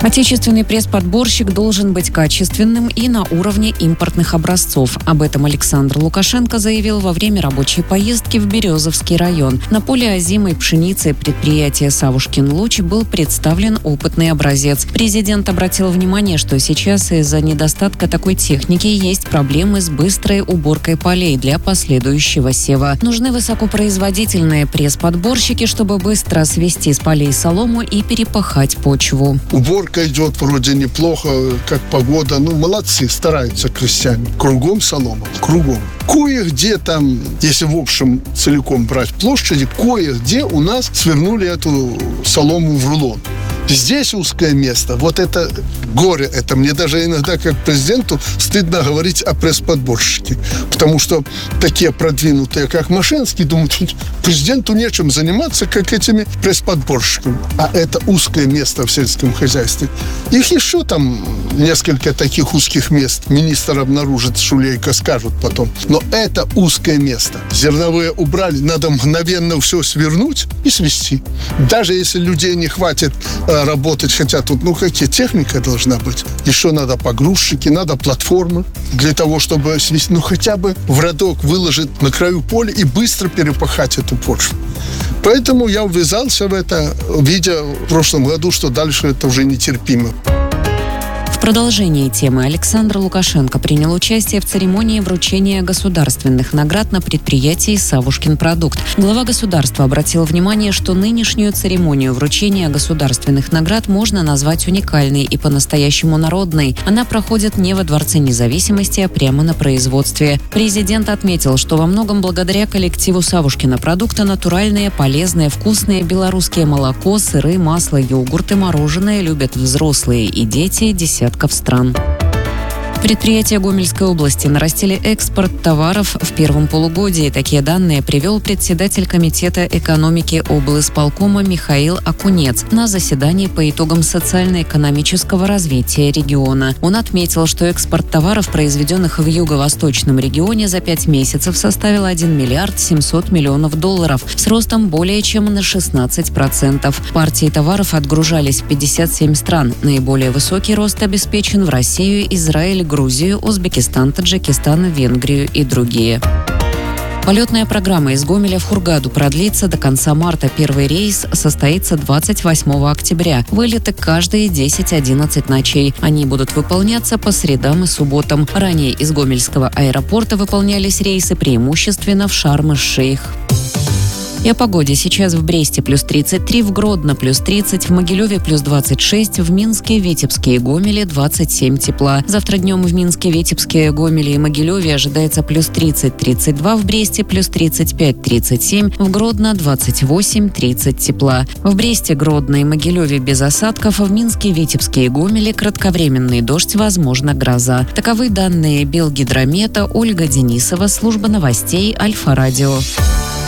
Отечественный пресс-подборщик должен быть качественным и на уровне импортных образцов. Об этом Александр Лукашенко заявил во время рабочей поездки в Березовский район. На поле озимой пшеницы предприятия «Савушкин Луч» был представлен опытный образец. Президент обратил внимание, что сейчас из-за недостатка такой техники есть проблемы с быстрой уборкой полей для последующего сева. Нужны высокопроизводительные пресс-подборщики, чтобы быстро свести с полей солому и перепахать почву. Уборка идет вроде неплохо, как погода. Молодцы, стараются крестьяне. Кругом солома, кругом. Кое-где там, если в общем целиком брать площади, кое-где у нас свернули эту солому в рулон. Здесь узкое место, вот это горе, это мне даже иногда как президенту стыдно говорить о пресс-подборщике, потому что такие продвинутые, как Машинский, думают, президенту нечем заниматься, как этими пресс-подборщиками. А это узкое место в сельском хозяйстве. Их еще там несколько таких узких мест. Министр обнаружит, Шулейко скажут потом. Но это узкое место. Зерновые убрали, надо мгновенно все свернуть и свести. Даже если людей не хватит работать, хотя тут, какие техника должна быть. Еще надо погрузчики, надо платформы для того, чтобы свести, хотя бы в рядок выложить на краю поля и быстро перепахать эту почву. Поэтому я ввязался в это, видя в прошлом году, что дальше это уже нетерпимо. В продолжении темы Александр Лукашенко принял участие в церемонии вручения государственных наград на предприятии «Савушкин продукт». Глава государства обратил внимание, что нынешнюю церемонию вручения государственных наград можно назвать уникальной и по-настоящему народной. Она проходит не во Дворце независимости, а прямо на производстве. Президент отметил, что во многом благодаря коллективу «Савушкина продукта» натуральные, полезные, вкусные белорусские молоко, сыры, масло, йогурты, мороженое любят взрослые и дети десятков стран. Предприятия Гомельской области нарастили экспорт товаров в первом полугодии. Такие данные привел председатель Комитета экономики облисполкома Михаил Акунец на заседании по итогам социально-экономического развития региона. Он отметил, что экспорт товаров, произведенных в юго-восточном регионе, за 5 месяцев составил 1 миллиард 700 миллионов долларов с ростом более чем на 16%. Партии товаров отгружались в 57 стран. Наиболее высокий рост обеспечен в Россию, Израиль, Грузию, Узбекистан, Таджикистан, Венгрию и другие. Полетная программа из Гомеля в Хургаду продлится до конца марта. Первый рейс состоится 28 октября. Вылеты каждые 10-11 ночей. Они будут выполняться по средам и субботам. Ранее из Гомельского аэропорта выполнялись рейсы преимущественно в Шарм-эль-Шейх. И о погоде. Сейчас в Бресте плюс 33, в Гродно плюс 30, в Могилеве плюс 26, в Минске, Витебске и Гомеле 27 тепла. Завтра днем в Минске, Витебске, Гомеле и Могилеве ожидается плюс 30-32, в Бресте плюс 35-37, в Гродно 28-30 тепла. В Бресте, Гродно и Могилеве без осадков, в Минске, Витебске и Гомеле кратковременный дождь, возможно гроза. Таковы данные Белгидромета. Ольга Денисова, служба новостей Альфа-радио.